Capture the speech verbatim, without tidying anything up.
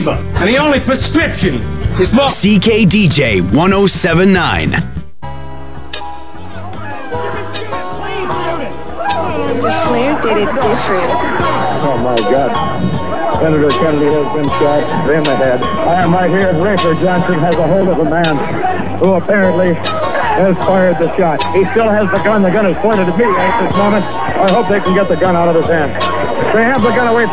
fever, and the only prescription is more. C K D J one oh seven point nine. The Flair did it different. Oh my God. Senator Kennedy has been shot in the head. I am right here. Rafer Johnson has a hold of a man who apparently has fired the shot. He still has the gun. The gun is pointed at me at this moment. I hope they can get the gun out of his hand. They have the gun away from